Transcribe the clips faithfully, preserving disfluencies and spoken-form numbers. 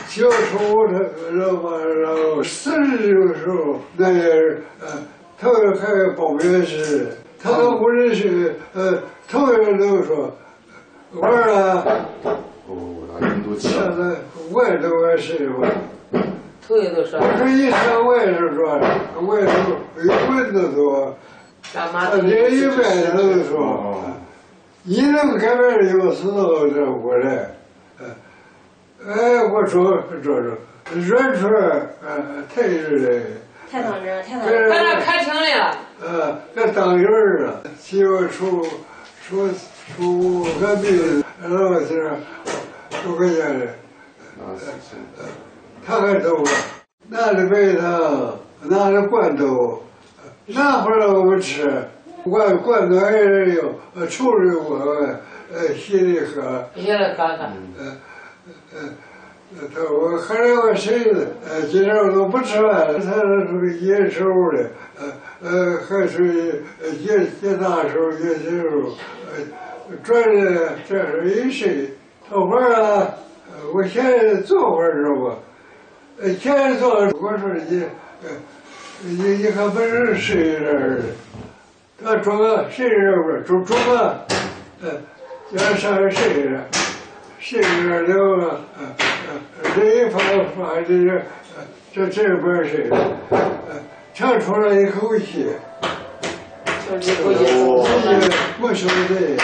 就出他了嘛，然后四十的时候，那人呃，头还报名时，他都不认识，呃，头人都说玩了。 哦，那人都现在外头还是有。 头人都说。 我说一上外头说，外头有棍子说，他连一外头都说，一能改变有事都这过来，哎，我说这这。认出来，呃，太热了。 太当真，太当真。 把他看清了。 呃，这当人儿啊，媳妇出出出个病，然后是出个家的，呃，他还走了，拿着白糖，拿着罐头，拿回来我们吃，罐罐头还是有，呃，抽着我，呃，稀里喝。 稀里喝喝。 呃呃。他我后来我谁子，呃，今天我都不吃饭了。他是属于野手的，呃呃，还属于野野大手、野小手，呃，转的这是一谁？做会儿啊，我现在做会儿知道不？呃，现在做，我说你，呃，你你可不是谁人的？他中个谁人不是？中中个，呃，要上谁人？谁人了啊？呃。这一方发这个，这这边是，呃，长出了一口气， 一口气， 我说的。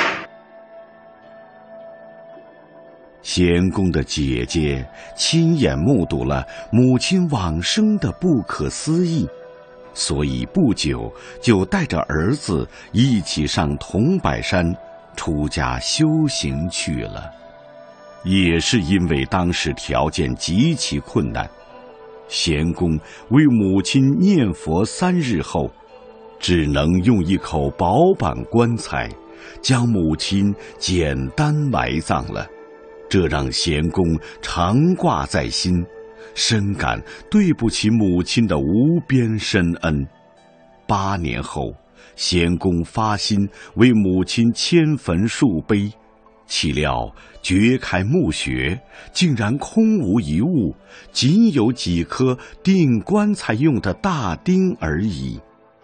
贤公的姐姐亲眼目睹了母亲往生的不可思议，所以不久就带着儿子一起上桐柏山出家修行去了。也是因为当时条件极其困难，贤公为母亲念佛三日后，只能用一口薄板棺材将母亲简单埋葬了。这让贤公常挂在心，深感对不起母亲的无边深恩。八年后，贤公发心为母亲迁坟树碑，岂料掘开墓穴，竟然空无一物，仅有几颗钉棺材用的大钉而已。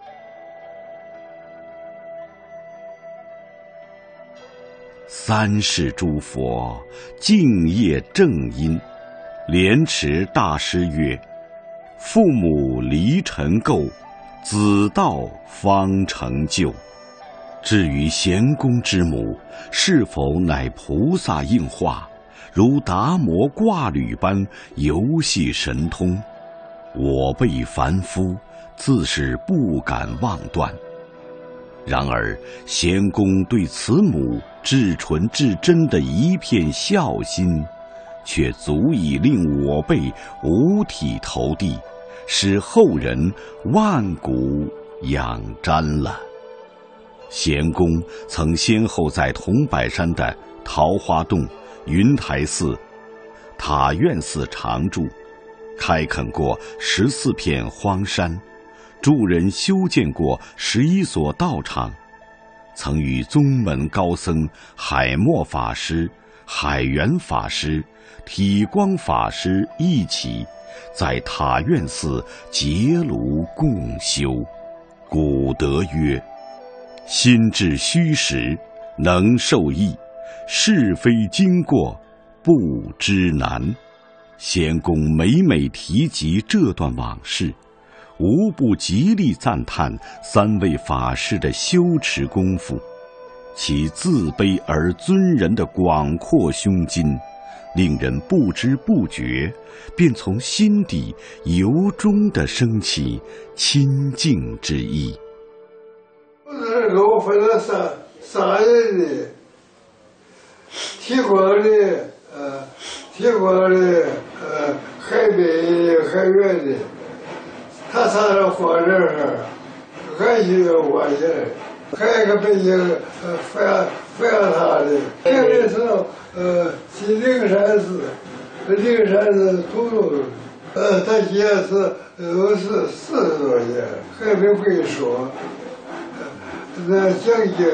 三世诸佛敬业正因，莲池大师曰：父母离尘垢，子道方成就。至于贤公之母是否乃菩萨应化，如达摩挂履般游戏神通，我辈凡夫自是不敢妄断。然而贤公对此母至纯至真的一片孝心，却足以令我辈五体投地，使后人万古仰瞻了。贤公曾先后在桐柏山的桃花洞、云台寺、塔院寺常住，开垦过十四片荒山，助人修建过十一所道场，曾与宗门高僧海默法师、海源法师、体光法师一起在塔院寺结庐共修。古德曰：心至虚实，能受益；是非经过，不知难。贤公每每提及这段往事，无不极力赞叹三位法师的修持功夫，其自卑而尊人的广阔胸襟，令人不知不觉便从心底由衷地升起亲近之意。 给我分了三三人的，提光的，呃，提光的，呃，海北的，海远的，他仨人活这儿，俺就要活起来。还有个北京，呃，反反他的，这个是呃，去灵山寺，灵山寺土豆，呃，他也是都是四十多年，还没会说。那讲经，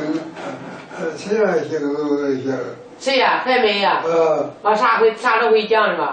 呃，其他经都能讲。 谁呀？还没呀？呃，啊，啥会啥都会讲是吧？